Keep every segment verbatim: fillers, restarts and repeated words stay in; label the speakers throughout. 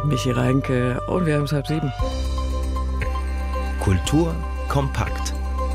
Speaker 1: Michi Reinke und wir haben es halb sieben.
Speaker 2: Kultur kompakt.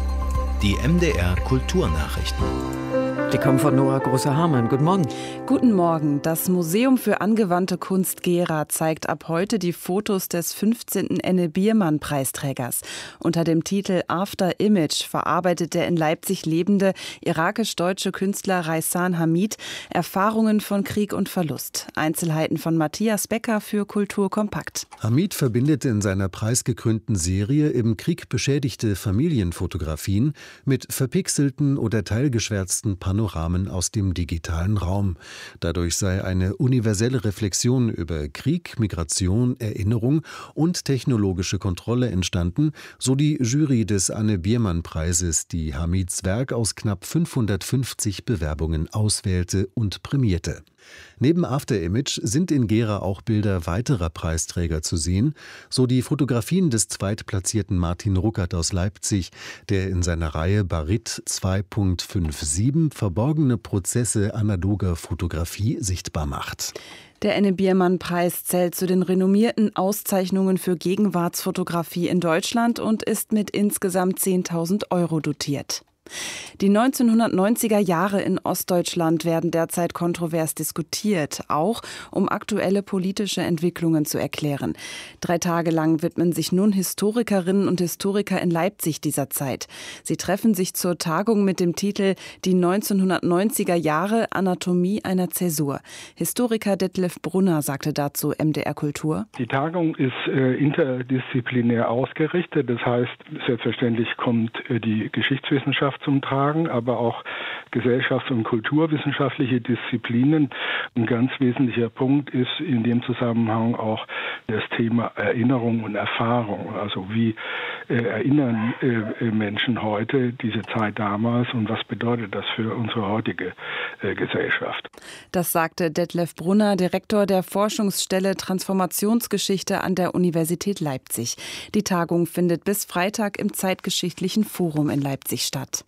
Speaker 2: Die M D R Kulturnachrichten.
Speaker 1: Die kommen von Nora Große-Hamann. Guten Morgen.
Speaker 3: Guten Morgen. Das Museum für angewandte Kunst Gera zeigt ab heute die Fotos des fünfzehnten Enne-Biermann-Preisträgers. Unter dem Titel After Image verarbeitet der in Leipzig lebende irakisch-deutsche Künstler Reisan Hamid Erfahrungen von Krieg und Verlust. Einzelheiten von Matthias Becker für Kultur kompakt.
Speaker 4: Hamid verbindet in seiner preisgekrönten Serie im Krieg beschädigte Familienfotografien mit verpixelten oder teilgeschwärzten Panoramen aus dem digitalen Raum. Dadurch sei eine universelle Reflexion über Krieg, Migration, Erinnerung und technologische Kontrolle entstanden, so die Jury des Anne-Biermann-Preises, die Hamids Werk aus knapp fünfhundertfünfzig Bewerbungen auswählte und prämierte. Neben After Image sind in Gera auch Bilder weiterer Preisträger zu sehen, so die Fotografien des zweitplatzierten Martin Ruckert aus Leipzig, der in seiner Reihe Barit zwei Punkt siebenundfünfzig verborgene Prozesse analoger Fotografie sichtbar macht.
Speaker 3: Der Enne-Biermann-Preis zählt zu den renommierten Auszeichnungen für Gegenwartsfotografie in Deutschland und ist mit insgesamt zehntausend Euro dotiert. Die neunzehnhundertneunziger Jahre in Ostdeutschland werden derzeit kontrovers diskutiert, auch um aktuelle politische Entwicklungen zu erklären. Drei Tage lang widmen sich nun Historikerinnen und Historiker in Leipzig dieser Zeit. Sie treffen sich zur Tagung mit dem Titel Die neunzehnhundertneunziger Jahre – Anatomie einer Zäsur. Historiker Detlef Brunner sagte dazu M D R Kultur.
Speaker 5: Die Tagung ist äh, interdisziplinär ausgerichtet. Das heißt, selbstverständlich kommt äh, die Geschichtswissenschaft zum Tragen, aber auch gesellschafts- und kulturwissenschaftliche Disziplinen. Ein ganz wesentlicher Punkt ist in dem Zusammenhang auch das Thema Erinnerung und Erfahrung. Also wie äh, erinnern äh, Menschen heute diese Zeit damals und was bedeutet das für unsere heutige äh, Gesellschaft?
Speaker 3: Das sagte Detlef Brunner, Direktor der Forschungsstelle Transformationsgeschichte an der Universität Leipzig. Die Tagung findet bis Freitag im Zeitgeschichtlichen Forum in Leipzig statt.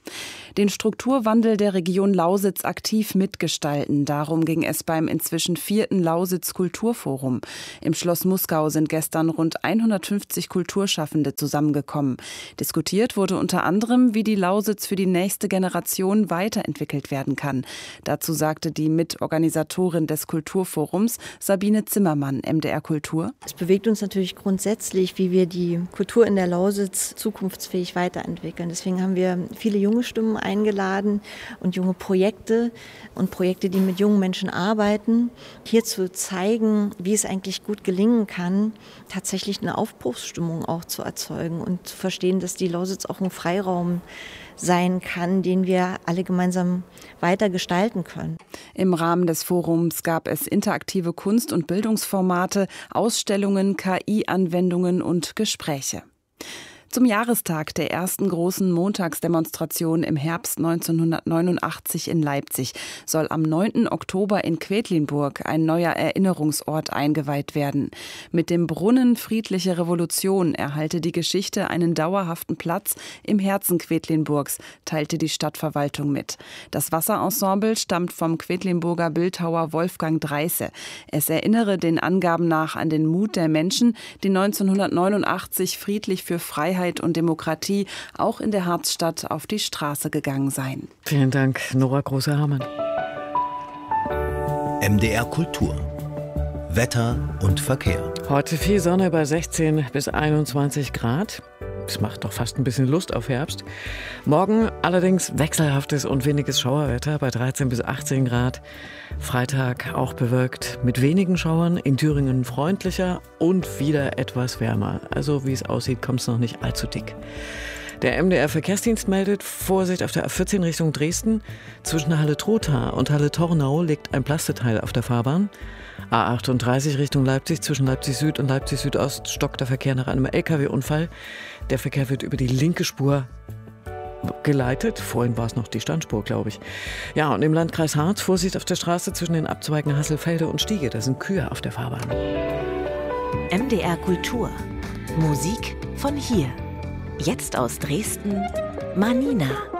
Speaker 3: Den Strukturwandel der Region Lausitz aktiv mitgestalten. Darum ging es beim inzwischen vierten Lausitz Kulturforum. Im Schloss Muskau sind gestern rund hundertfünfzig Kulturschaffende zusammengekommen. Diskutiert wurde unter anderem, wie die Lausitz für die nächste Generation weiterentwickelt werden kann. Dazu sagte die Mitorganisatorin des Kulturforums, Sabine Zimmermann, M D R Kultur.
Speaker 6: Es bewegt uns natürlich grundsätzlich, wie wir die Kultur in der Lausitz zukunftsfähig weiterentwickeln. Deswegen haben wir viele junge Stimmen eingeladen und junge Projekte und Projekte, die mit jungen Menschen arbeiten, hier zu zeigen, wie es eigentlich gut gelingen kann, tatsächlich eine Aufbruchsstimmung auch zu erzeugen und zu verstehen, dass die Lausitz auch ein Freiraum sein kann, den wir alle gemeinsam weiter gestalten können.
Speaker 3: Im Rahmen des Forums gab es interaktive Kunst- und Bildungsformate, Ausstellungen, K I-Anwendungen und Gespräche. Zum Jahrestag der ersten großen Montagsdemonstration im Herbst neunzehnhundertneunundachtzig in Leipzig soll am neunten Oktober in Quedlinburg ein neuer Erinnerungsort eingeweiht werden. Mit dem Brunnen Friedliche Revolution erhalte die Geschichte einen dauerhaften Platz im Herzen Quedlinburgs, teilte die Stadtverwaltung mit. Das Wasserensemble stammt vom Quedlinburger Bildhauer Wolfgang Dreisse. Es erinnere den Angaben nach an den Mut der Menschen, die neunzehnhundertneunundachtzig friedlich für Freiheit und Demokratie auch in der Harzstadt auf die Straße gegangen seien.
Speaker 1: Vielen Dank, Nora Große-Hamann.
Speaker 2: M D R Kultur. Wetter und Verkehr.
Speaker 1: Heute viel Sonne bei sechzehn bis einundzwanzig Grad. Das macht doch fast ein bisschen Lust auf Herbst. Morgen allerdings wechselhaftes und weniges Schauerwetter bei dreizehn bis achtzehn Grad. Freitag auch bewölkt mit wenigen Schauern, in Thüringen freundlicher und wieder etwas wärmer. Also wie es aussieht, kommt es noch nicht allzu dick. Der M D R-Verkehrsdienst meldet Vorsicht auf der A vierzehn Richtung Dresden. Zwischen Halle-Trotha und Halle-Tornau liegt ein Plasteteil auf der Fahrbahn. A achtunddreißig Richtung Leipzig, zwischen Leipzig Süd und Leipzig Südost stockt der Verkehr nach einem L K W-Unfall. Der Verkehr wird über die linke Spur geleitet. Vorhin war es noch die Standspur, glaube ich. Ja, und im Landkreis Harz Vorsicht auf der Straße zwischen den Abzweigen Hasselfelde und Stiege. Da sind Kühe auf der Fahrbahn.
Speaker 7: M D R Kultur. Musik von hier. Jetzt aus Dresden, Manina.